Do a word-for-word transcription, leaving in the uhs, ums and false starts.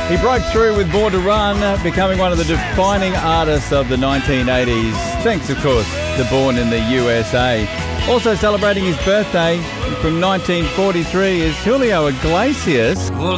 He broke through with Born to Run, becoming one of the defining artists of the nineteen eighties. Thanks, of course, to Born in the U S A. Also celebrating his birthday from nineteen forty-three is Julio Iglesias.